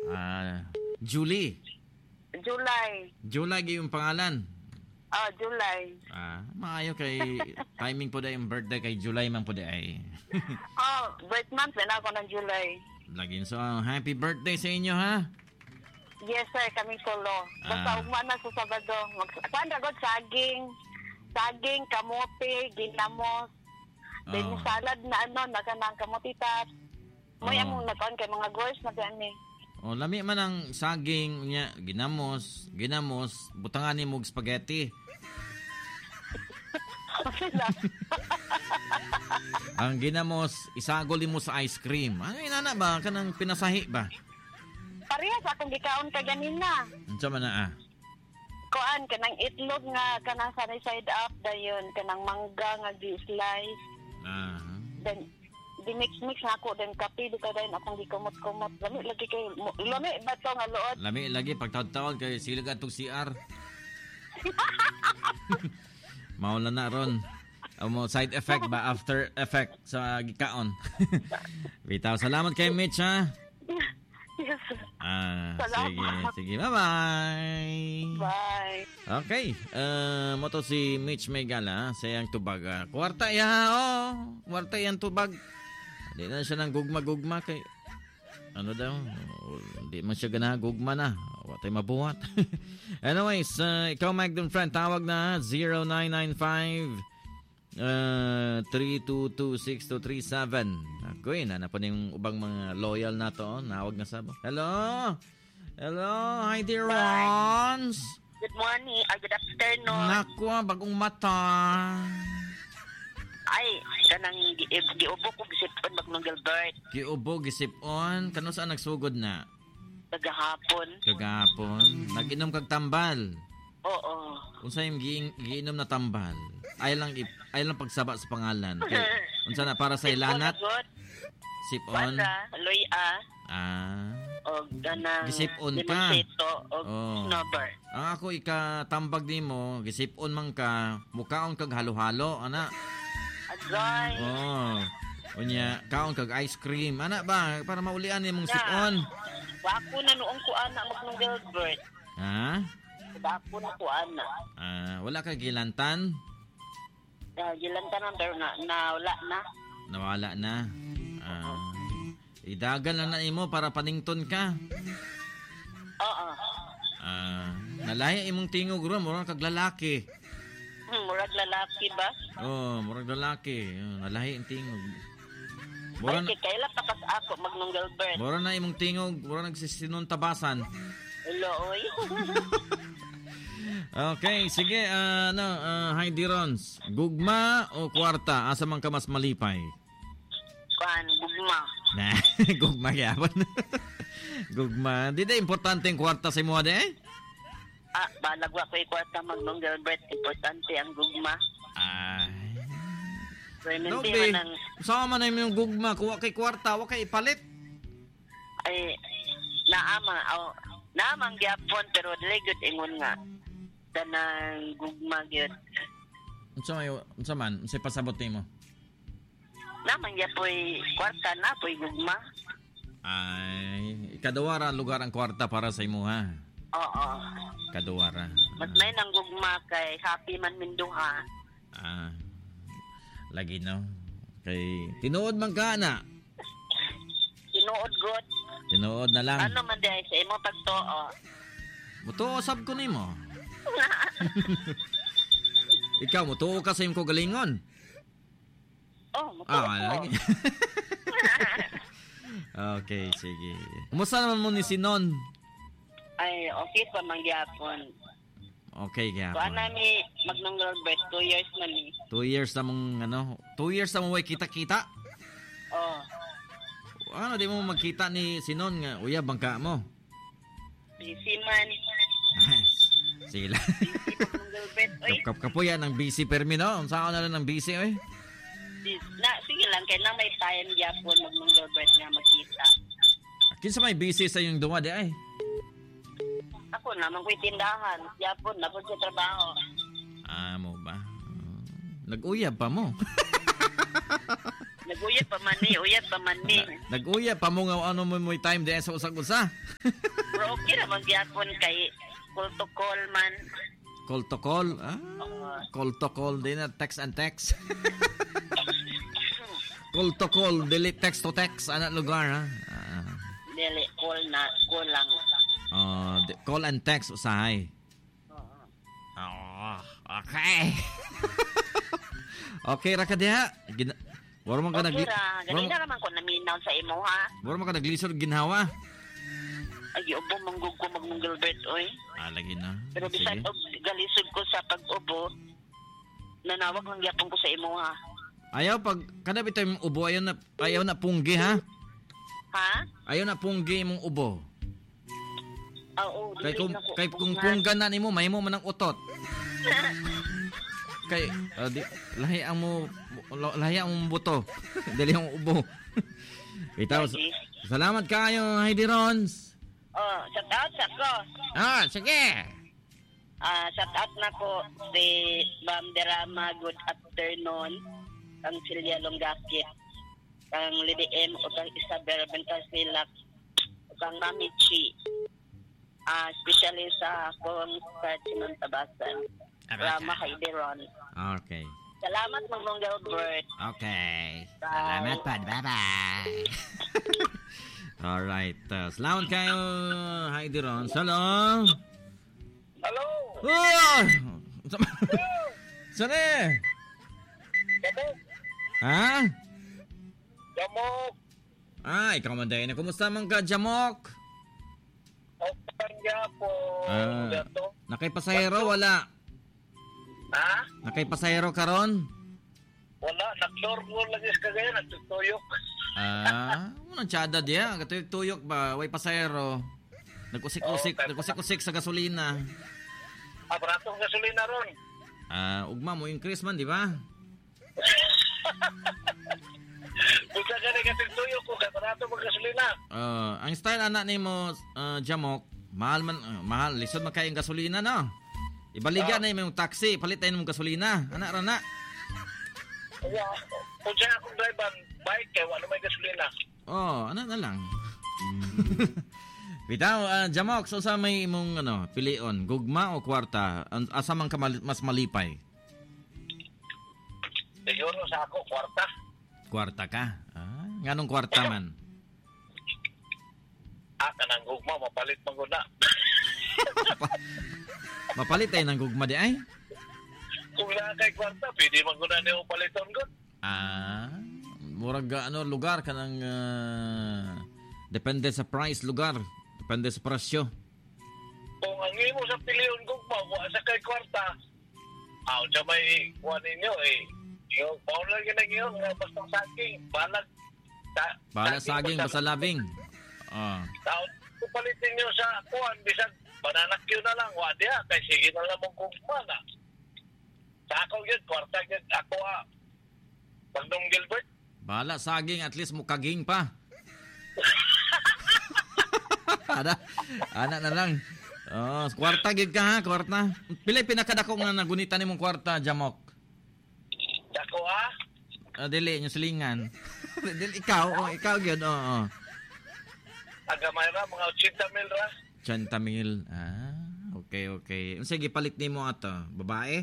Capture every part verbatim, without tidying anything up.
Ah, Julie. July. July yung pangalan. Ah, July. Ah, maayo kay timing po dahil yung birthday kay July man po dahil. Oh, birth month na ako ng July. Lagin so, happy birthday sa inyo ha. Yes sir, kami solo. Basta Ah. ugma na sa Sabado. Kuan ra gud saging, saging, kamote, ginamos. Then Oh. salad na ano, nakanang kamotitas. Mo Oh. yung nagkuan kay mga girls na gani. Oh, lami man ang saging niya, ginamos, ginamos, butangan ni mog spaghetti. Ang ginamos, isagol mo sa ice cream. Ano inana ba? Kanang pinasahi ba? Parehas akong gikaon ka ganina. Unsa man na ah? Kuan kanang itlog nga kanang sunny side up dayon, kanang mangga nga gi-slice. Ah. Then di mix-mix na ako then kape dito dayon akong gikumot-kumot. Lami lagi kay lami ba to nga luod? Lami lagi pag taon-taon kay sila atong C R. Maula na ron. O mo side effect ba after effect sa gikaon. Bitaw, salamat kay Mitch ha. Yes. Ah, Salamat. sige, sige. Bye-bye. Bye. Okay, uh, mo to si Mitch Megala sa iyang tubag. Uh, kwarta ya, oh. Kwarta yan tubag. Hindi na siya ng gugma-gugma kay ano daw, hindi man siya gana gugma na. Watay mabuhat. Anyways, uh, ikaw Magdon friend, tawag na zero nine nine five uh, three two two six two three seven. Ako yun, na po yung ubang mga loyal na to. Nawag na sabo. Hello? Hello? Hi dear ones. Good morning, or good afternoon. Naku, bagong mata. Ay, kanang gi- giubo ko gisipon Magnong Gilbert Kiubo, gisipon. Kano saan nagsugod na? kagahapon. Kagapon. Nag-inom kag tambal. Oo. Unsa yung gi- giinom na tambal? Ay lang, ip- ay lang pagsaba sa pangalan. Kay, unsa na, para sa ilanat? Sipon? Para, loya, Ah. o ganang Gisipon ka. limonceto, o Oh. snowbar. Ang ako ikatambag nimo, gisipon man ka, mukaon kag halo-halo, ana. Agay. Oh. Unya, kaon kag ice cream. Ana ba para maulian nimong sipon? Wako na noong ko anak Magnong Gilbert. Ha? Wako na ko anak. Ah, wala ka gilantan? Uh, gilantanan pero na, na wala na. Nawala na. Ah. Idagan lang na imo para panington ka. Oo. Ah, nalaya imong tingog ron, murag kag lalaki. Hmm, murag lalaki ba? Oh, murag lalaki. Oh, nalahi ang tingog. Ay, Mura na, kay kailan tapas ako Magnong Gilbert. mura na imong tingog, mura nagsisinon tabasan. Hello, oy. Okay, sige, ah, ano, uh, hi Dirons. Gugma o kwarta? Asa man ka mas malipay? Kuan, gugma. Nah, gugma gyapon. Gugma. Di na importante ang kwarta sa imo de? Ah, balagwa ko ikwarta Magnong Gilbert. Importante ang gugma. Ay. So, No, hindi be. man ang, Sama na yung gugma. Kuha kay kwarta, wa kay ipalit. ay, naama, oh, naamang gyapon, pero dili good ingon nga. Tanang gugma gyud. Unsa may unsa man, unsay pasabot nimo? Naamang gyapoy kwarta na poy gugma. Ay, ikaduwara lugar ang kwarta para sa imo ha. Oo. Kaduwara. Mas may nang gugma kay happy man minduha. Ah. Lagi no. Kay tinuod man ka na. Tinuod good. Tinuod na lang. Ano man di sa imo pagtuo? Mutuo sab ko nimo. Ikaw mutuo ka sa imong galingon. Oh, mutuo Ah, ko. lagi. Okay, sige. Kumusta naman mo ni Sinon? Ay, okay pa man gyapon. Okay, kaya Kuan nami Magnong Gilbert two years man ni. Two years na mong, ano, two years na mo way kita-kita. Oh. Ano, di mo magkita ni Sinon nga, uya, bangka mo. Busy man. Ay, sige lang. Busy Magnong Gilbert. Oy, Kap-kapuya ng busy permi, no? Saan ako na lang ng busy, oy? na sige lang kay na may time gyapon Magnong Gilbert nga magkita. Kinsa may busy sa yung duwa, di ay? Ako naman ko'y tindahan. Gyapon na po sa trabaho. Ah, mo ba? Uh, nag-uyab pa mo. Nag-uyab pa man ni, uyab pa man ni. Nag-uya pa mo nga ano mo mo time di sa usag-usa. Pero okay naman gyapon kay call to call man. Call to call. Ah, call to call din na text and text. Call to call, dili text to text ana lugar ha. Ah. Dili call na, call lang. Uh, call and text usahay. Oo. Oh, okay. Okay ra ka diha. Gina- Wala man ka Okay nagli- ra, ganina naman ko naminaw sa imo ha. Wala man ka naglisod ginhawa. Ay, ubo manggug ko magmunggilbert oy. Ah, lagi na. Pero bisan Sige. og galisod ko sa pag-ubo, nanawag lang gyapon ko sa imo ha. Ayaw pag kada bitaw imong ubo ayaw na ayaw na punggi ha. Ha? Ayaw na punggi imong ubo. Oo, Kay dili kung na ko kay kung ubungan. punggan na nimo mahimo man ang utot. Kay ah, di, lahi ang mo lahi ang buto. Dili ang ubo. Bitaw. Lagi. Salamat kayo, Heidi Rons. Oh, shout out sa ko. Ah, sige. Ah, shout out na ko si Bam Derama, good afternoon. Ang Silvia Longakit. Ang Lady M o kang Isabel Bentasilak. O kang Mami Chi. Ah, especially sa akong sa Chinantabasan. Rama Heideron. Okay. Salamat Mong Gilbert. Okay. Bye. Salamat pa. Bye-bye. Alright. Uh, salamat kayo, Heidi Rons. Hello. Hello. Oh! Saan eh? Jamok. Ha? Jamok. Ah, ikaw man dahil na. Kumusta man ka, Jamok? Okay nga po. Ah, nakay pasahero, wala. Ha? Nakay pasahero karon? Wala. Naklor mo lang is kagaya. Nagtutuyok. Ah, unang tsada diya. Katuyok-tuyok ba? Way pasahero. Nagusik-usik, Oh, nagusik-usik sa gasolina. Ah, baratong gasolina ron. Ah, ugma mo increase man, di ba? Busa ka na katutuyok ko. Kaya baratong gasolina. Uh, ang style anak ni mo, uh, Jamok, mahal man, uh, mahal. Lisod man kayong gasolina, no? Ibaliga Oh. na yung taxi, palit tayo ng gasolina. Anak, rana. Kaya, kung siya akong driver, bike kaya wala may gasolina. Oh, anak na lang. Bitaw, uh, Jamok, so sa may imong ano, pilion, gugma o kwarta? An- Asa man ka mal- mas malipay? Siguro sa ako, kwarta. Kwarta ka? Ah, nganong kwarta man? Ah, kanang gugma, mapalit maguna. Mapalit tayo ng gugma di ay? Kung na kay kwarta, pwede maguna niyo paliton ko. Ah, murag ga- ano lugar kanang uh, depende sa price lugar, depende sa presyo. Kung ang imo sa piliyon gugma, wa sa kay kwarta, aw, siya may kuha ninyo eh. Yung paul lang ginag yun, nga bastang saging, balag. Sa, Bala saging basta labing. Ah. Taon, kung palit ninyo sa kuhan, bisag, bananakyo na lang, wa diya, kay sige na lang mong gugma na. Sa ako yun, kwarta yun, ako ah, Pagdong Gilbert. Bala saging at least mukaging pa. ana, ana na lang. Oh, kwarta gid ka ha, kwarta. Pila pinakadako nga nagunita nimong kwarta, Jamok? Ako ah, Ah, dili yung silingan. Dili ikaw, oh, ikaw gyud, oo. Oh, oh. agamay ra, mga eighty mil ra. eighty mil. Ah, okay, okay. Sige, palit nimo ato, babae?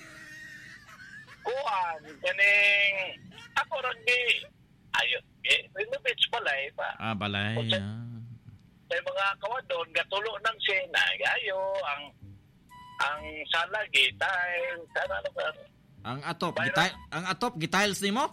Kuan, kaning, ako rin di, ayun, eh, renovate pala eh, pa. Ah, balay. Okay. Ah. May mga kawadon, gatulo ng sena, gayo, ang, ang salagi, dahil, sana ano ba? Ang atop, Bayra. gitay, ang atop gitiles nimo?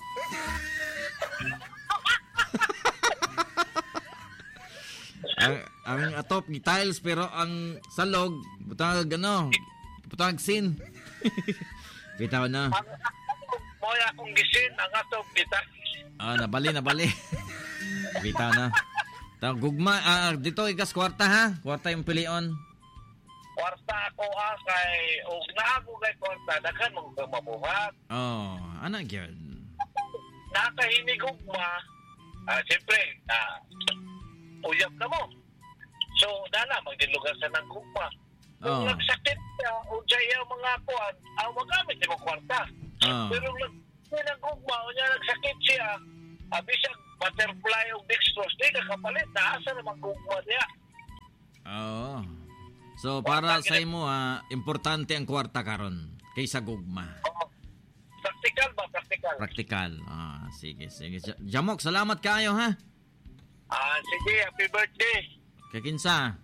ang, ang atop gitiles pero ang salog butang ano, butang sin. Bitaw na. Ang, ang, moya akong gisin, ang atong kita. Ah, nabali, nabali. Bitaw na. Ta gugma ah, dito ikas kwarta ha. Kwarta yung pilion. Kwarta ako ah, kay, og na ako kay kwarta, daghan mong mabuhat. Oh, ana gyud. Nakahinigugma, ah, siyempre, ah, uyab na mo. So, dala, magdilugan sa ng gugma. Kung Oh. nagsakit siya, o siya yung mga kuwan, ah, magamit yung kwarta. Oh. Pero nag ng gugma, o niya nagsakit siya, Abi siya, butterfly o dextrose, di ka kapalit, naasa naman gugma niya. Oo. So, para sa imo, ha, importante ang kwarta karon kaysa gugma. Oo. Practical ba? Practical. Praktikal. Ah, sige, sige. Ja- Jamok, salamat kayo, ha? Ah, sige, happy birthday. Kay kinsa?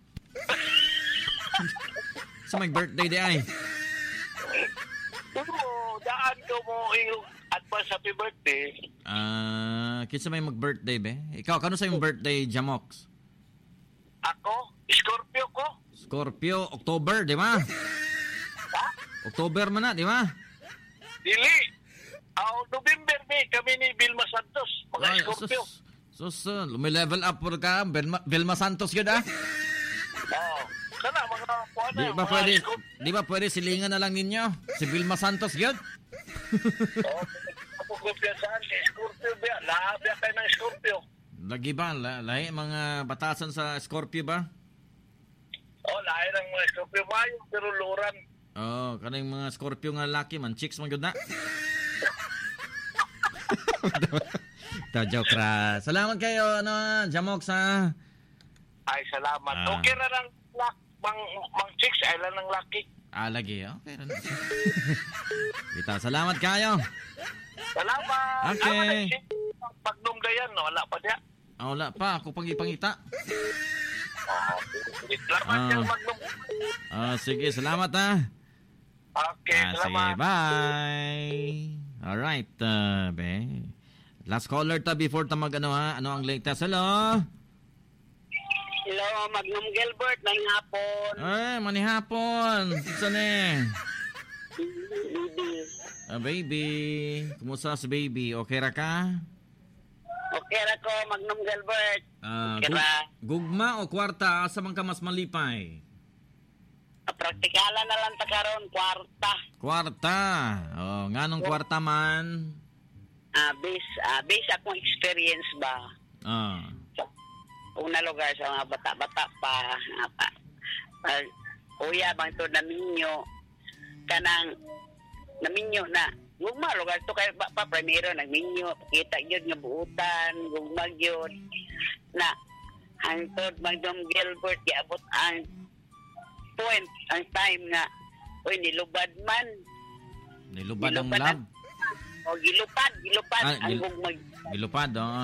Sa may birthday di ay. Pero, daan ko mo yung advance happy birthday. Ah, kinsa may mag-birthday be? Ikaw, kano sa yung birthday, Jamox? Ako, Scorpio ko. Scorpio, October, di ba? October man na, di ba? Dili. Ah, November May, kami ni Vilma Santos, mga Ay, Scorpio. sus, sus, uh, lumi-level up po ka, Vilma, Vilma Santos yun, ah. Oo. Sana, mga kuha na, Di ba mga pwede, Scorpio. di ba pwede silingan na lang ninyo? Si Vilma Santos yun? Oo, ako kumpiyansahan si Scorpio ba? Lahabya kayo ng Scorpio. Lagi ba? La, lahi mga batasan sa Scorpio ba? Oh, lahat ng mga Scorpio mayo, pero luran. Oh, kanang mga Scorpio nga laki man, chicks man gyud na. Ta joke ra. Salamat kayo ano, Jamox ha. Ay, salamat. Ah. Okay na lang, lak, mang, mang chicks, ay lang ng lucky. Ah, lagi. Okay ra na. Kita, salamat kayo. Salamat. Okay. Ah, Pagnum gayan, no? Wala pa niya. Ah, wala pa ako pangipangita. Oh, salamat Ah. yung magnum. Ah, sige, salamat ha. Okay, Ah, sige, salamat. bye. All right, uh, be. Last caller ta before ta mag ano ha. Ano ang latest? Hello. Hello, Magnum Gilbert, ng hapon. Ay, manihapon. Saan eh? Ah, baby. Kumusta si baby? Okay ra ka? Okay ra ko, Magnum Gilbert. Ah, Okay ra. gug- gugma o kwarta? Asa man ka mas malipay? Praktikalan na lang ta karon, kwarta. Kwarta. Oh, nganong kwarta man? Ah, base, ah, base akong experience ba. Ah. Sa una lugar sa mga bata-bata pa, nga pa. Pag uya bang to naminyo, kanang naminyo na, gugma lugar to kay ba pa, primero nagminyo, kita yun nga buutan, gugma yun, na hangtod Magnum Gilbert, giabot ang point, ang time nga, uy, nilubad man, Nilubad ang Nilubad lab. o gilupad, gilupad, Ah, ang gil- gugmag. Gilupad, oo.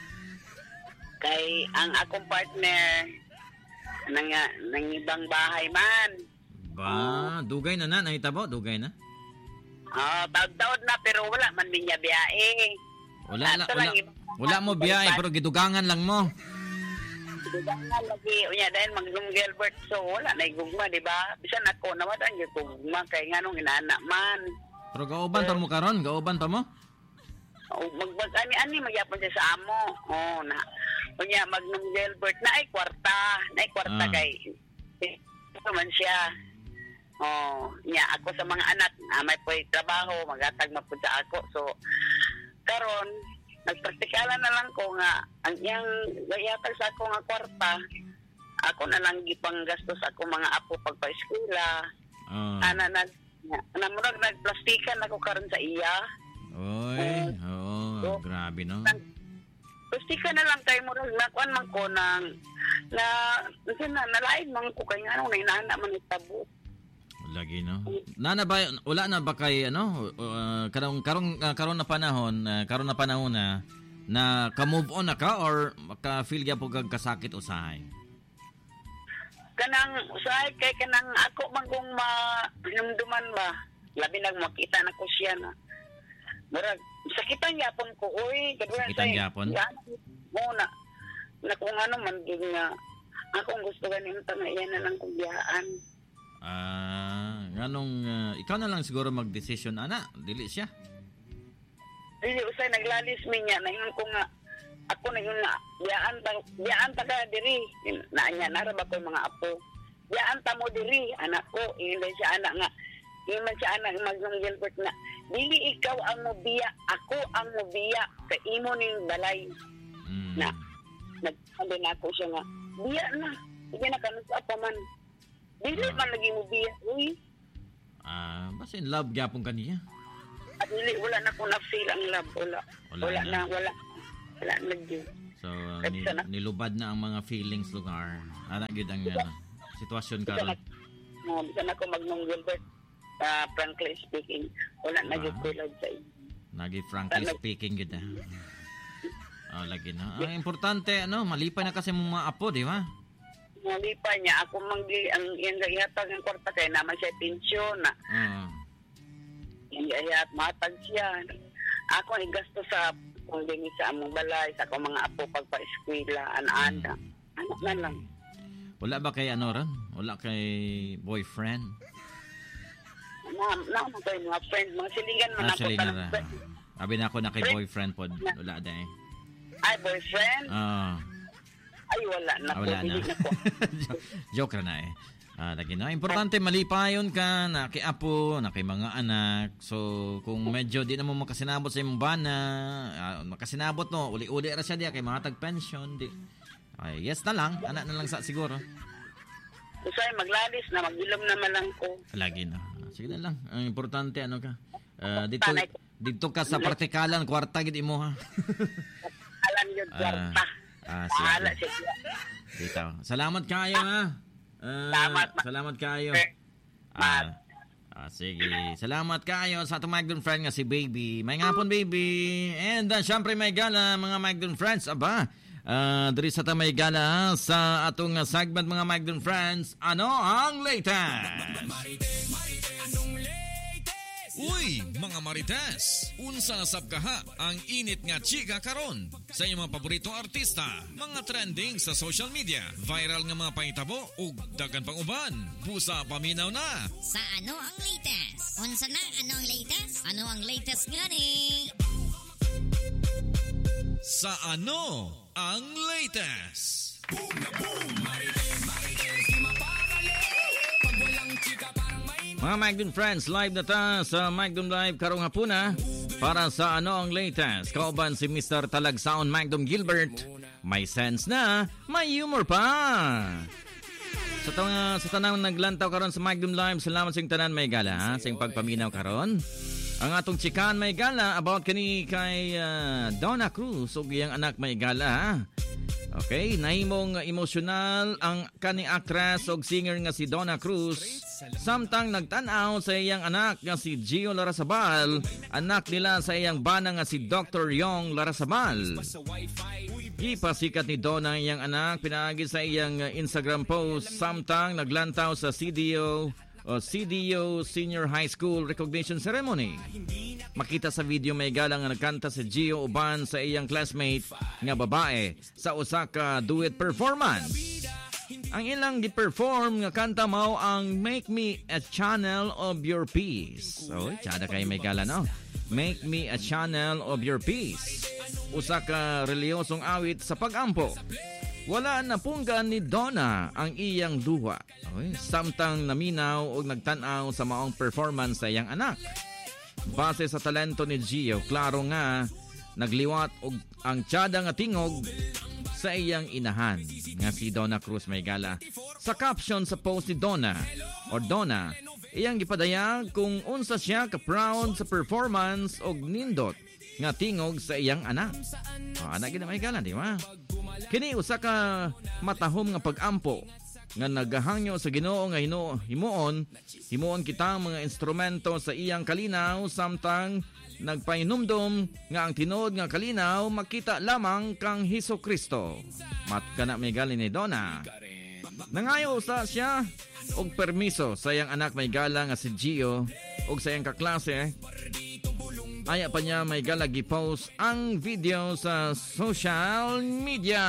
Kay ang akong partner nang nang ibang bahay man. Ba, dugay na na. Nahitabo, dugay na. Ah, taod-taod na pero wala man niya biyahe. Wala, wala, Ato wala, lang iba- wala mo biyahe, pero gidugangan lang mo. Dugangan lagi unya dahil Magnum Gilbert so wala na igugma di ba? Bisan ako naman ang gugma kay nganong inana man. Pero gauban pa mo karon, gauban pa mo. O magbag ani ani magyapon siya sa amo. Oh na. Unya Magnum Gilbert na ay kwarta, na ay kwarta Ah. kay ito man siya. Oh, nya ako sa mga anak, ah, may poy trabaho, magatag mapud sa ako. So karon nagpraktikalan na lang ko nga ang iyang gayatag sa ako nga kwarta. Ako na lang gipang gastos ako mga apo pagpa-eskwela. Oh. Ana nag na murag nagplastikan ako karon sa iya. Oy, oo, grabe no. Plastika na lang kay murag nakuan man ko nang na kasi na nalain man ko kay nga nung inana man itabo. Lagi no. Nana ba wala na ba kay ano uh, karong karong uh, karon na panahon, uh, karon na panahon na na ka-move on na ka or maka-feel gyud kag kasakit usahay? Kanang usahay kay kanang ako man kung manumduman ba. Labi nang makita na ko siya na. Murag sakitan yapon ko oy kadwa Sakitan gyapon? Mo na na kung ano man din nga akong gusto ganin ta nga iyan na lang kong biyaan. Ah, nganong uh, ikaw na lang siguro mag-decision ana, dili siya. Dili usay naglalis mi niya na yun ko nga ako na yun nga biyaan ta biyaan ta ka diri na anya nara ba ko mga apo. Biyaan ta mo diri anak ko ingon siya anak nga ingon siya anak Magnum Gilbert na dili ikaw ang mobiya ako ang mobiya kay imo ning balay Mm. na nagsabi na ako siya nga biya na hindi na kanus apa man dili man lagi mobiya uy Ah, basta in love gyapon kaniya. at dili wala na ko na feel ang love wala Wala wala, na. na. wala Wala na gyud. So, uh, ni, nilubad na ang mga feelings lugar. Ana gyud ang uh, sitwasyon karon. Mo bisan ako magnong Gilbert. Uh, frankly speaking, wala na gyud Ah. pilod sa iyo. Nagi frankly speaking gyud. ah. Oh, lagi na. Ang importante ano, malipay na kasi mong mga apo, di ba? Nalipa niya ako manggi ang iyang ihatag ng kwarta kay naman siya pensyon na. Oo. Yung ihat matag siya. Ako ni gasto sa kung dingi sa among balay sa akong mga apo pagpa-eskwela ana-ana. Ano na lang. Wala ba kay ano ron? Wala kay boyfriend? Na na mo kay mga friend, mga silingan man ako Actually na talang- ra. Abi na ako na kay boyfriend pod. Wala da eh. Ay boyfriend? Oo. Ay wala na Ah, po, wala na. dili na po. Joke ra na eh. Ah, lagi na. Importante malipayon ka na kay apo, na kay mga anak. So, kung medyo di na mo makasinabot sa imong bana, ah, makasinabot no, uli-uli ra siya diya kay mga tag-pension di. Ay, yes na lang, anak na lang sa siguro. Usay maglalis na magbilom naman lang ko. Lagi na. Sige na lang. Ang importante ano ka? Ah, dito dito ka sa praktikalan, kwarta gid imo ha. Alam yun, kwarta. Ah, Bahala sige. siya. Dito. Salamat kayo ha. Ah, Salamat, ma- salamat kayo. Eh, Ah, ah, sige. Salamat kayo sa atong Magdon friend nga si Baby. May ngapon, Baby. And uh, syempre may gala mga Magdon friends. Aba, uh, diri sa ta may gala sa atong uh, segment mga Magdon friends. Ano ang latest? Uy, mga Marites! Unsa na sab kaha ang init nga chika karon sa inyong mga paboritong artista, mga trending sa social media, viral nga mga pangitabo ug dagan pang uban. Busa paminaw na. Sa ano ang latest? Unsa na ano ang latest? Ano ang latest nga ni? Sa ano ang latest? Mga Magdon friends, live na ta sa Magdon Live karong hapuna para sa ano ang latest. Kauban si Mister Talagsaon Magdon Gilbert. May sense na, may humor pa. Sa tawang sa tanang naglantaw karon sa Magdon Live, salamat sa tanan may gala ha, sa iyong pagpaminaw karon. Ang atong chikan may gala about kani kay uh, Donna Cruz ug iyang anak may gala ha. Okay, nahimong emosyonal ang kani actress ug singer nga si Donna Cruz samtang nagtan-aw sa iyang anak nga si Gio Larrazabal, anak nila sa iyang bana nga si Doctor Yong Larrazabal. Gipasikat ni Donna ang iyang anak pinaagi sa iyang Instagram post samtang naglantaw sa C D O o C D O Senior High School Recognition Ceremony. Makita sa video may galang nga nagkanta si Gio uban sa iyang classmate nga babae sa usa ka duet performance. Ang ilang gi-perform nga kanta mao ang Make Me a Channel of Your Peace. Oh, tsada kay may gala no. Make Me a Channel of Your Peace. Usa ka reliyosong awit sa pag-ampo. Wala na punggan ni Donna ang iyang duwa. Okay. Samtang naminaw o nagtanaw sa maong performance sa iyang anak. Base sa talento ni Gio, klaro nga nagliwat og ang tiyada nga tingog sa iyang inahan nga si Donna Cruz may gala. Sa caption sa post ni Donna or Donna, iyang gipadayag kung unsa siya ka-proud sa performance og nindot nga tingog sa iyang anak. O, anak gina may gala, di ba? Kini usa ka matahom nga pag-ampo nga nagahangyo sa Ginoo nga hino himuon himuon kita mga instrumento sa iyang kalinaw samtang nagpahinumdom nga ang tinuod nga kalinaw makita lamang kang Hesukristo. Mat kana may gali ni Donna. Nangayo sa siya og permiso sa iyang anak may gala nga si Gio og sa iyang kaklase. Aya pa niya may gala gi-post ang video sa social media.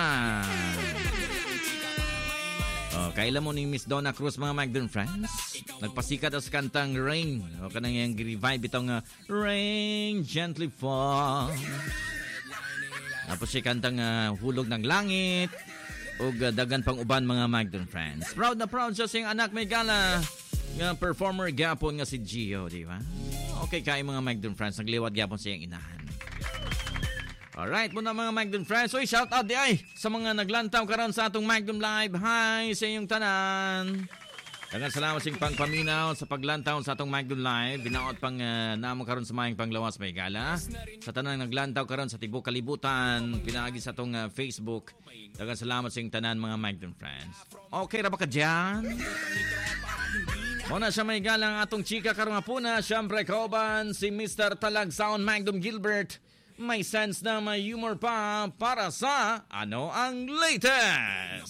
Oh, kailan mo ni Miss Donna Cruz mga Magdon friends? Nagpasikat sa kantang Rain. O kanang yung revive itong uh, Rain Gently Fall. Tapos siya kantang uh, Hulog ng Langit. O uh, dagan pang uban mga Magdon friends. Proud na proud siya siyang anak may gala. Nga performer gapon nga si Gio, di ba? Okay kayo mga Magdon friends. Nagliwat gapon siyang inahan. Alright, muna mga Magdon friends. Uy, shout out di ay sa mga naglantaw karon sa atong Magdon Live. Hi sa inyong tanan. Daghang salamat sing pangpaminaw sa paglantaw sa atong Magdon Live. Binaot pang uh, namo karon sa maayong panglawas may gala. Sa tanang naglantaw karon sa tibuok kalibutan, pinaagi sa atong uh, Facebook. Daghang salamat sing tanan mga Magdon friends. Okay ra ba ka diyan? Muna siya may galang atong chika karong hapuna. Siyempre kauban si Mister Talag Sound Magdon Gilbert. May sense na may humor pa para sa Ano ang Latest?